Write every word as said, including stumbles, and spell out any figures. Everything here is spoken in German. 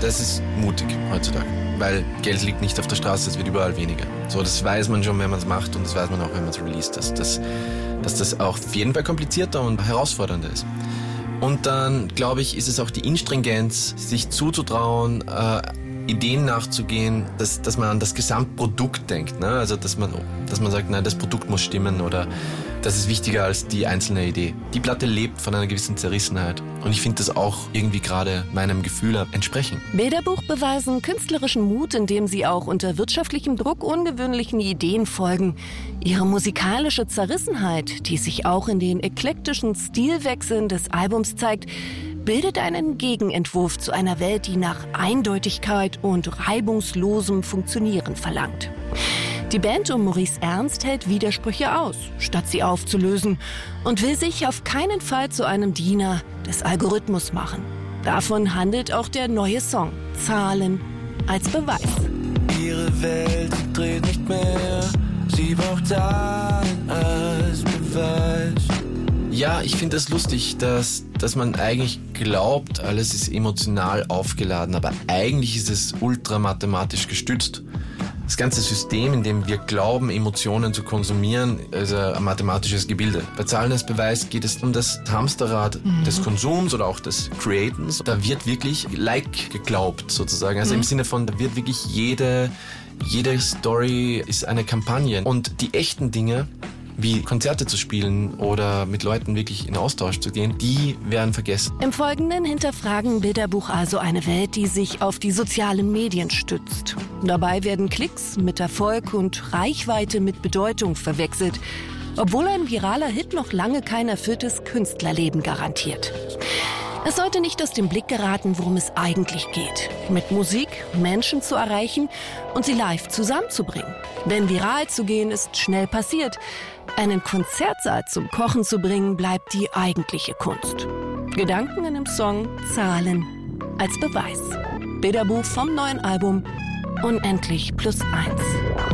das ist mutig heutzutage, weil Geld liegt nicht auf der Straße, es wird überall weniger. So, das weiß man schon, wenn man es macht und das weiß man auch, wenn man es released, dass, dass, dass das auch auf jeden Fall komplizierter und herausfordernder ist. Und dann, glaube ich, ist es auch die Instringenz, sich zuzutrauen, äh, Ideen nachzugehen, dass, dass man an das Gesamtprodukt denkt. Ne? Also, dass man, dass man sagt, nein, das Produkt muss stimmen oder das ist wichtiger als die einzelne Idee. Die Platte lebt von einer gewissen Zerrissenheit. Und ich finde das auch irgendwie gerade meinem Gefühl entsprechen. Bilderbuch beweisen künstlerischen Mut, indem sie auch unter wirtschaftlichem Druck ungewöhnlichen Ideen folgen. Ihre musikalische Zerrissenheit, die sich auch in den eklektischen Stilwechseln des Albums zeigt, bildet einen Gegenentwurf zu einer Welt, die nach Eindeutigkeit und reibungslosem Funktionieren verlangt. Die Band um Maurice Ernst hält Widersprüche aus, statt sie aufzulösen, und will sich auf keinen Fall zu einem Diener des Algorithmus machen. Davon handelt auch der neue Song Zahlen als Beweis. Ihre Welt dreht nicht mehr, sie braucht Zahlen als Beweis. Ja, ich finde es lustig, dass, dass man eigentlich glaubt, alles ist emotional aufgeladen, aber eigentlich ist es ultramathematisch gestützt. Das ganze System, in dem wir glauben, Emotionen zu konsumieren, ist ein mathematisches Gebilde. Bei Zahlen als Beweis geht es um das Hamsterrad mhm. des Konsums oder auch des Createns. Da wird wirklich like geglaubt sozusagen. Also mhm. im Sinne von, da wird wirklich jede, jede Story ist eine Kampagne. Und die echten Dinge, wie Konzerte zu spielen oder mit Leuten wirklich in Austausch zu gehen, die werden vergessen. Im Folgenden hinterfragen Bilderbuch also eine Welt, die sich auf die sozialen Medien stützt. Dabei werden Klicks mit Erfolg und Reichweite mit Bedeutung verwechselt, obwohl ein viraler Hit noch lange kein erfülltes Künstlerleben garantiert. Es sollte nicht aus dem Blick geraten, worum es eigentlich geht. Mit Musik Menschen zu erreichen und sie live zusammenzubringen. Denn viral zu gehen ist schnell passiert. Einen Konzertsaal zum Kochen zu bringen, bleibt die eigentliche Kunst. Gedanken in dem Song Zahlen als Beweis. Bilderbuch vom neuen Album Unendlich plus eins.